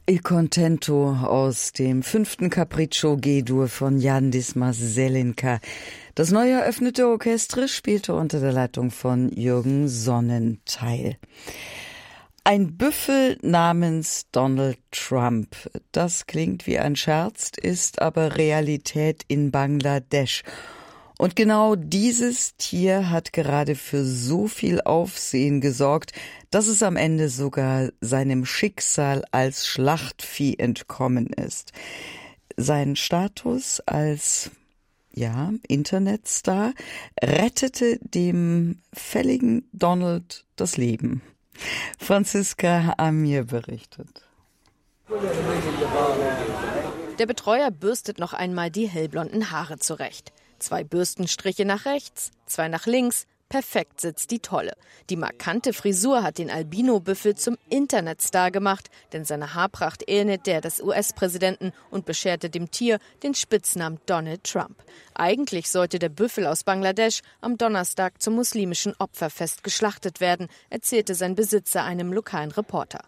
Il Contento aus dem 5. Capriccio G-Dur von Jan Dismas Zelinka. Das neu eröffnete Orchester spielte unter der Leitung von Jürgen Sonnentheil. Ein Büffel namens Donald Trump. Das klingt wie ein Scherz, ist aber Realität in Bangladesch. Und genau dieses Tier hat gerade für so viel Aufsehen gesorgt, dass es am Ende sogar seinem Schicksal als Schlachtvieh entkommen ist. Sein Status als Internetstar rettete dem fälligen Donald das Leben. Franziska Amir berichtet. Der Betreuer bürstet noch einmal die hellblonden Haare zurecht. 2 Bürstenstriche nach rechts, 2 nach links. Perfekt sitzt die Tolle. Die markante Frisur hat den Albino-Büffel zum Internetstar gemacht, denn seine Haarpracht ähnelt der des US-Präsidenten und bescherte dem Tier den Spitznamen Donald Trump. Eigentlich sollte der Büffel aus Bangladesch am Donnerstag zum muslimischen Opferfest geschlachtet werden, erzählte sein Besitzer einem lokalen Reporter.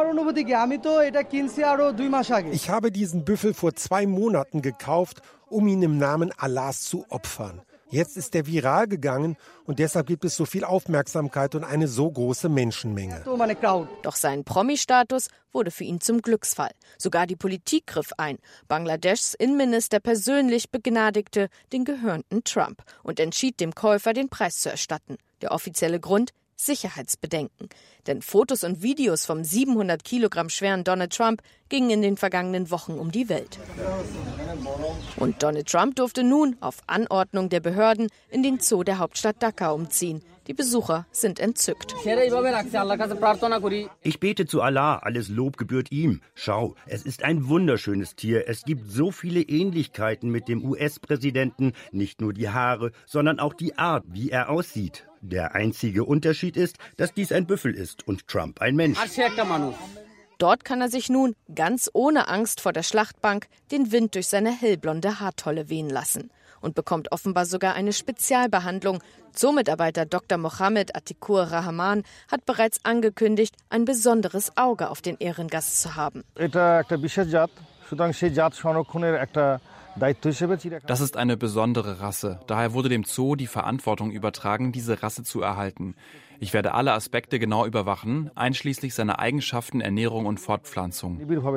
Ich habe diesen Büffel vor 2 Monaten gekauft, um ihn im Namen Allahs zu opfern. Jetzt ist er viral gegangen und deshalb gibt es so viel Aufmerksamkeit und eine so große Menschenmenge. Doch sein Promi-Status wurde für ihn zum Glücksfall. Sogar die Politik griff ein. Bangladeschs Innenminister persönlich begnadigte den gehörnten Trump und entschied dem Käufer, den Preis zu erstatten. Der offizielle Grund? Sicherheitsbedenken. Denn Fotos und Videos vom 700 Kilogramm schweren Donald Trump gingen in den vergangenen Wochen um die Welt. Und Donald Trump durfte nun auf Anordnung der Behörden in den Zoo der Hauptstadt Dhaka umziehen. Die Besucher sind entzückt. Ich bete zu Allah, alles Lob gebührt ihm. Schau, es ist ein wunderschönes Tier. Es gibt so viele Ähnlichkeiten mit dem US-Präsidenten. Nicht nur die Haare, sondern auch die Art, wie er aussieht. Der einzige Unterschied ist, dass dies ein Büffel ist und Trump ein Mensch. Dort kann er sich nun, ganz ohne Angst vor der Schlachtbank, den Wind durch seine hellblonde Haartolle wehen lassen. Und bekommt offenbar sogar eine Spezialbehandlung. Zoo-Mitarbeiter Dr. Mohammed Atikur Rahman hat bereits angekündigt, ein besonderes Auge auf den Ehrengast zu haben. Das ist eine besondere Rasse. Daher wurde dem Zoo die Verantwortung übertragen, diese Rasse zu erhalten. Ich werde alle Aspekte genau überwachen, einschließlich seiner Eigenschaften, Ernährung und Fortpflanzung.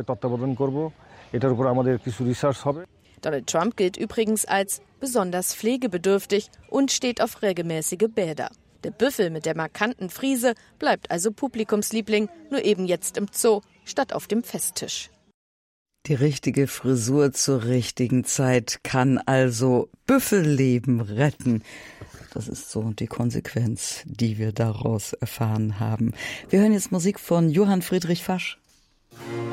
Donald Trump gilt übrigens als besonders pflegebedürftig und steht auf regelmäßige Bäder. Der Büffel mit der markanten Frise bleibt also Publikumsliebling, nur eben jetzt im Zoo statt auf dem Festtisch. Die richtige Frisur zur richtigen Zeit kann also Büffelleben retten. Das ist so die Konsequenz, die wir daraus erfahren haben. Wir hören jetzt Musik von Johann Friedrich Fasch.